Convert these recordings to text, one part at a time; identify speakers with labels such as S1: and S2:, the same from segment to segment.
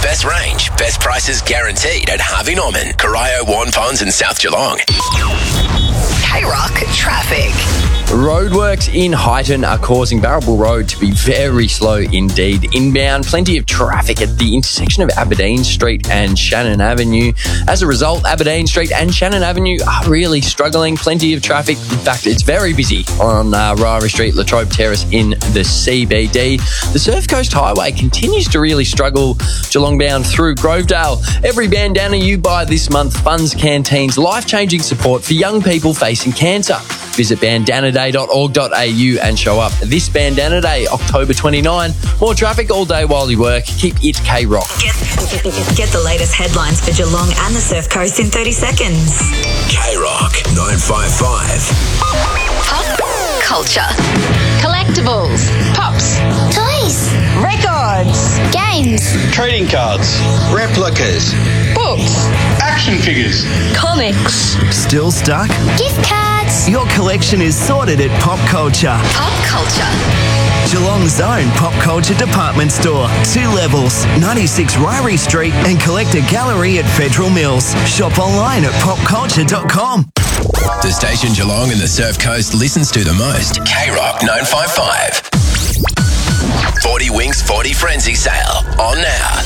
S1: Best range, best prices guaranteed at Harvey Norman, Corio, Warren Ponds and South Geelong.
S2: K-Rock traffic.
S3: Roadworks in Highton are causing Barrabool Road to be very slow indeed. Inbound, plenty of traffic at the intersection of Aberdeen Street and Shannon Avenue. As a result, Aberdeen Street and Shannon Avenue are really struggling. Plenty of traffic. In fact, it's very busy on Ryrie Street, Latrobe Terrace in the CBD. The Surf Coast Highway continues to really struggle. Geelong bound through Grovedale. Every bandana you buy this month funds Canteen's life-changing support for young people facing cancer. Visit bandanaday.org.au and show up this Bandana Day, October 29. More traffic all day while you work. Keep it K-Rock.
S2: Get the latest headlines for Geelong and the Surf Coast in 30 seconds.
S1: K-Rock 955.
S2: Pop culture.
S4: Collectibles. Pops.
S5: Toys,
S4: Records.
S5: games,
S6: Trading cards.
S7: Replicas.
S4: Books.
S6: Action figures.
S4: Comics.
S8: Still stuck?
S5: gift cards.
S8: Your collection is sorted at Pop Culture.
S2: Pop culture.
S8: Geelong's own pop culture department store. 2 levels, 96 Ryrie Street and collect a gallery at Federal Mills. Shop online at popculture.com.
S1: The station Geelong and the Surf Coast listens to the most. K-Rock 955. 40 Winks 40 Frenzy sale on now.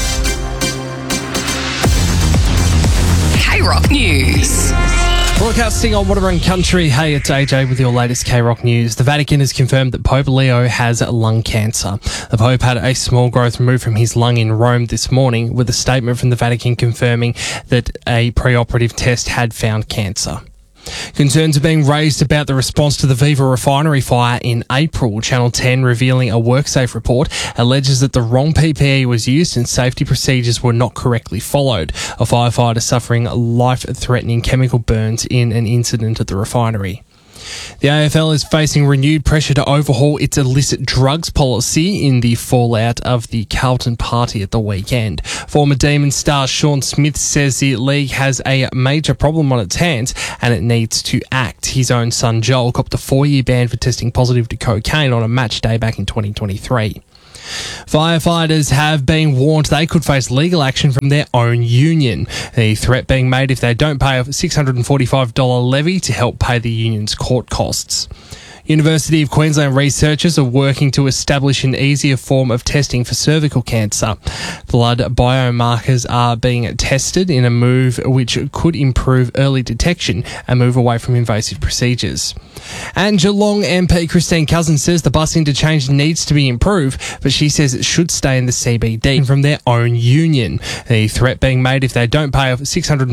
S2: K-Rock News.
S9: Broadcasting on Waterfront Country. Hey, it's AJ with your latest K-Rock news. The Vatican has confirmed that Pope Leo has lung cancer. The Pope had a small growth removed from his lung in Rome this morning, with a statement from the Vatican confirming that a preoperative test had found cancer. Concerns are being raised about the response to the Viva refinery fire in April. Channel 10, revealing a WorkSafe report, alleges that the wrong PPE was used and safety procedures were not correctly followed. A firefighter suffering life-threatening chemical burns in an incident at the refinery. The AFL is facing renewed pressure to overhaul its illicit drugs policy in the fallout of the Carlton party at the weekend. Former Demon star Sean Smith says the league has a major problem on its hands and it needs to act. His own son Joel copped a 4-year ban for testing positive to cocaine on a match day back in 2023. Firefighters have been warned they could face legal action from their own union. The threat being made if they don't pay a $645 levy to help pay the union's court costs. University of Queensland researchers are working to establish an easier form of testing for cervical cancer. Blood biomarkers are being tested in a move which could improve early detection and move away from invasive procedures. And Geelong MP Christine Cousins says the bus interchange needs to be improved, but she says it should stay in the CBD from their own union. The threat being made if they don't pay $600